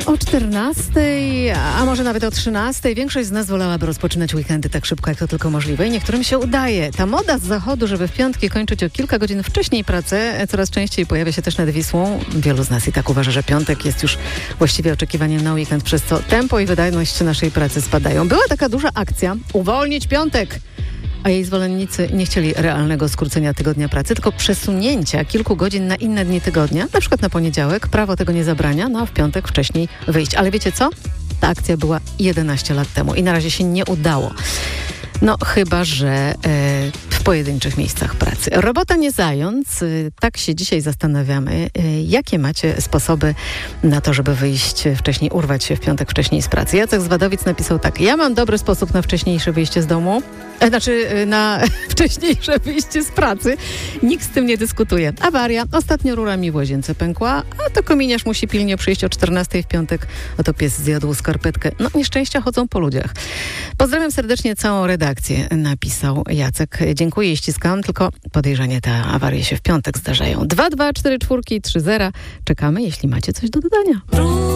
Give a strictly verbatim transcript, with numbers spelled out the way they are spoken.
O czternastej, a może nawet o trzynastej większość z nas wolałaby rozpoczynać weekendy tak szybko, jak to tylko możliwe i niektórym się udaje. Ta moda z zachodu, żeby w piątki kończyć o kilka godzin wcześniej pracę, coraz częściej pojawia się też nad Wisłą. Wielu z nas i tak uważa, że piątek jest już właściwie oczekiwaniem na weekend, przez co tempo i wydajność naszej pracy spadają. Była taka duża akcja Uwolnić Piątek! A jej zwolennicy nie chcieli realnego skrócenia tygodnia pracy, tylko przesunięcia kilku godzin na inne dni tygodnia, na przykład na poniedziałek. Prawo tego nie zabrania, no a w piątek wcześniej wyjść. Ale wiecie co? Ta akcja była jedenaście lat temu i na razie się nie udało. No chyba, że e, w pojedynczych miejscach pracy. Robota nie zając. E, tak się dzisiaj zastanawiamy, e, jakie macie sposoby na to, żeby wyjść wcześniej, urwać się w piątek wcześniej z pracy. Jacek z Wadowic napisał tak. Ja mam dobry sposób na wcześniejsze wyjście z domu. E, znaczy e, na wcześniejsze wyjście z pracy. Nikt z tym nie dyskutuje. Awaria. Ostatnio rura mi w łazience pękła, a to kominiarz musi pilnie przyjść o czternastej w piątek. Oto pies zjadł skarpetkę. No nieszczęścia chodzą po ludziach. Pozdrawiam serdecznie całą redakcję. Napisał Jacek. Dziękuję i ściskam, tylko podejrzanie te awarie się w piątek zdarzają. dwa dwa cztery cztery trzy zero. Czekamy, jeśli macie coś do dodania.